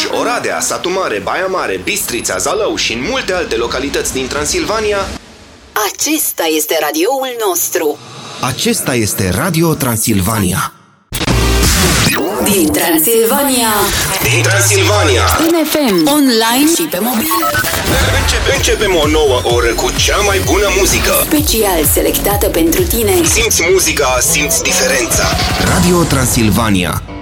Oradea, Satu Mare, Baia Mare, Bistrița, Zalău și în multe alte localități din Transilvania. Acesta este radioul nostru. Acesta este Radio Transilvania. Din Transilvania. Din Transilvania. În FM, online și pe mobil. Începem o nouă oră cu cea mai bună muzică. Special selectată pentru tine. Simți muzica, simți diferența. Radio Transilvania.